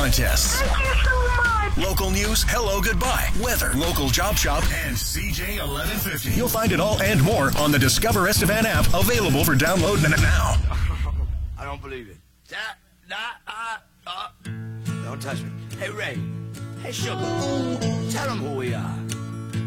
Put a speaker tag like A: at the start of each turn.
A: contests.
B: Thank you so much.
A: Local news, hello, goodbye, weather, local job shop, and CJ 1150. You'll find it all and more on the Discover Estevan app, available for download now.
C: I don't believe it. Don't touch me. Hey, Ray. Hey, Sugar. Tell them who we are.